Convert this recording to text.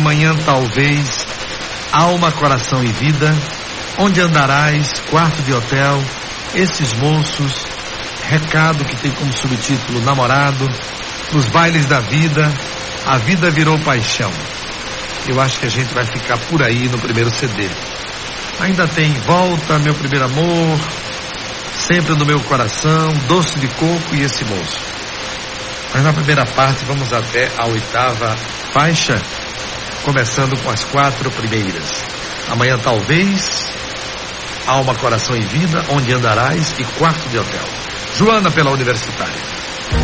Amanhã talvez, Alma, Coração e Vida, Onde Andarás, Quarto de Hotel, Esses Moços, Recado, que tem como subtítulo Namorado, Nos Bailes da Vida, A Vida Virou Paixão. Eu acho que a gente vai ficar por aí no primeiro CD. Ainda tem Volta, Meu Primeiro Amor, Sempre no Meu Coração, Doce de Coco e Esse Moço. Mas na primeira parte vamos até a 8ª faixa, começando com as 4 primeiras. Amanhã talvez, Alma, Coração e Vida, Onde Andarás e Quarto de Hotel. Joana pela Universitária.